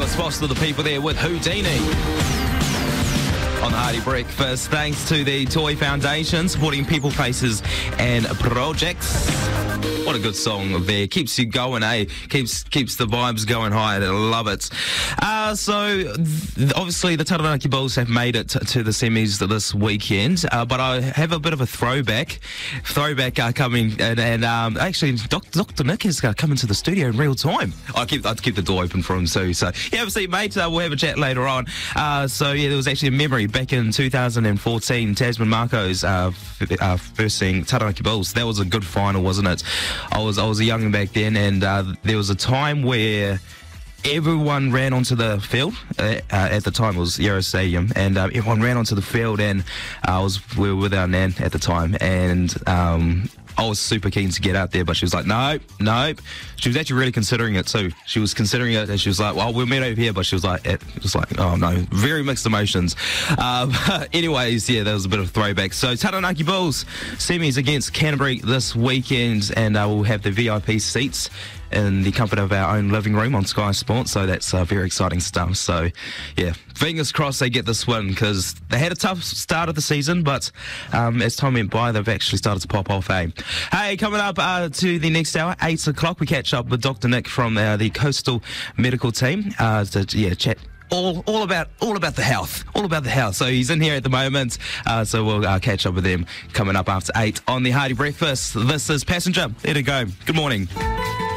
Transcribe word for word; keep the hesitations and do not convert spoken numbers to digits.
Elvis Foster, the people there with Houdini. On the Hardy Breakfast, thanks to the Toy Foundation, supporting people, places and projects. What a good song there. Keeps you going, eh? Keeps keeps the vibes going high. I love it. Uh, so, th- obviously, the Taranaki Bulls have made it t- to the semis this weekend, uh, but I have a bit of a throwback. Throwback uh, coming, and, and um, actually, Doc- Doctor Nick is going to come into the studio in real time. I keep I keep the door open for him too. So, yeah, obviously, mate, uh, we'll have a chat later on. Uh, so, yeah, there was actually a memory back in two thousand fourteen, Tasman Marcos uh, f- uh, versing Taranaki Bulls. That was a good final, wasn't it? I was I was a young back then, and uh, there was a time where everyone ran onto the field. Uh, uh, at the time, it was Yarra Stadium, and uh, everyone ran onto the field, and uh, I was we were with our nan at the time, and um, I was super keen to get out there, but she was like, no, no. She was actually really considering it too. She was considering it, and she was like, well, we'll meet over here, but she was like, it was like, oh no, very mixed emotions. Uh, anyways, yeah, that was a bit of a throwback. So Taranaki Bulls semis against Canterbury this weekend, and uh, we'll have the V I P seats in the comfort of our own living room on Sky Sports, so that's uh, very exciting stuff. So, yeah, fingers crossed they get this win, because they had a tough start of the season, but um, as time went by, they've actually started to pop off, eh? Hey, coming up uh, to the next hour, eight o'clock, we catch up with Doctor Nick from uh, the Coastal Medical Team uh, to, yeah, chat All, all about all about the health, all about the health. So he's in here at the moment, uh, so we'll uh, catch up with him coming up after eight on the Hardy Breakfast. This is Passenger. There to go. Good morning.